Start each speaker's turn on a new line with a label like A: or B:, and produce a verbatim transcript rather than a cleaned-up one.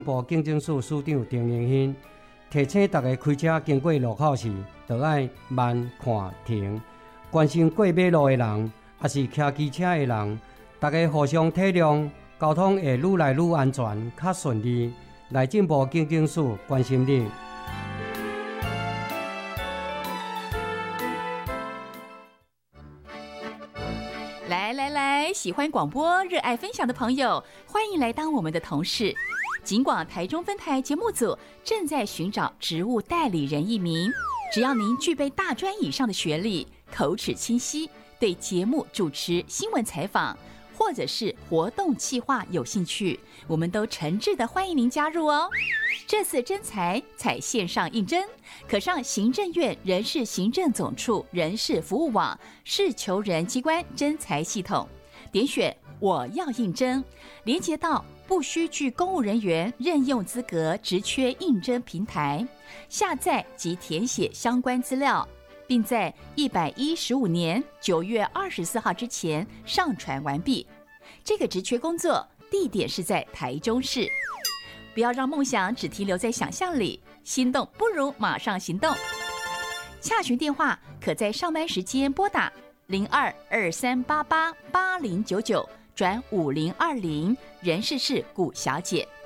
A: 部警政署署长陈荣兴提醒大家开车经过路口时，就要慢看停。关心过马路的人，也是骑机车的人，大家互相体谅，交通会愈来愈安全、较顺利。内政部警政署关心你。
B: 来来来，喜欢广播、热爱分享的朋友，欢迎来当我们的同事。警广台中分台节目组正在寻找职务代理人一名，只要您具备大专以上的学历，口齿清晰，对节目主持、新闻采访或者是活动企划有兴趣，我们都诚挚的欢迎您加入哦。这次征才采线上应征，可上行政院人事行政总处人事服务网事求人机关征才系统，点选我要应征，连接到不需具公务人员任用资格职缺应征平台，下载及填写相关资料，并在一百一十五年九月二十四号之前上传完毕。这个职缺工作地点是在台中市。不要让梦想只停留在想象里，心动不如马上行动。洽询电话可在上班时间拨打零二二三八八八零九九转五零二零，人事是古小姐。